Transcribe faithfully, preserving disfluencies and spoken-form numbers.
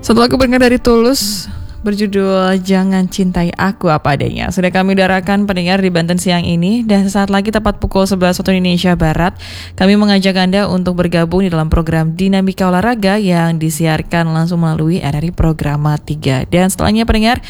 Satu lagu pendengar dari Tulus berjudul Jangan Cintai Aku Apa Adanya sudah kami udarakan pendengar di Banten siang ini. Dan sesaat lagi tepat pukul sebelas waktu Indonesia Barat, kami mengajak Anda untuk bergabung di dalam program Dinamika Olahraga yang disiarkan langsung melalui R R I Programa tiga. Dan setelahnya pendengar,